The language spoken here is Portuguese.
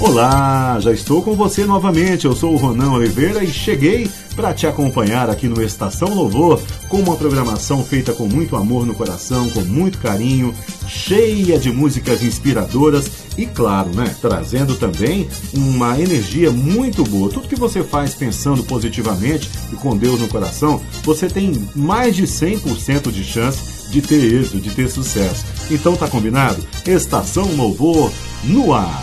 Olá, já estou com você novamente. Eu sou o Ronan Oliveira e cheguei para te acompanhar aqui no Estação Louvor com uma programação feita com muito amor no coração, com muito carinho, cheia de músicas inspiradoras e, claro, trazendo também uma energia muito boa. Tudo que você faz pensando positivamente e com Deus no coração, você tem mais de 100% de chance de ter êxito, de ter sucesso. Então tá combinado? Estação Louvor no ar.